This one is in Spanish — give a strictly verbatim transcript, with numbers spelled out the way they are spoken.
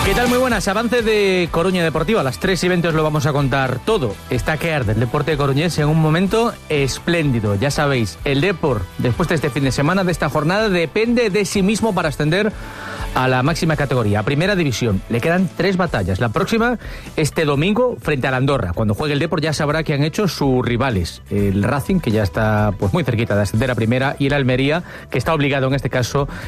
¿Qué tal? Muy buenas. Avance de Coruña Deportiva. A las tres y veinte os lo vamos a contar todo. Está que arde el deporte coruñés en un momento espléndido. Ya sabéis, el Depor, después de este fin de semana, de esta jornada, depende de sí mismo para ascender a la máxima categoría, a Primera División. Le quedan tres batallas. La próxima, este domingo, frente a la Andorra. Cuando juegue el Depor ya sabrá qué han hecho sus rivales. El Racing, que ya está pues muy cerquita de ascender a Primera, y el Almería, que está obligado en este caso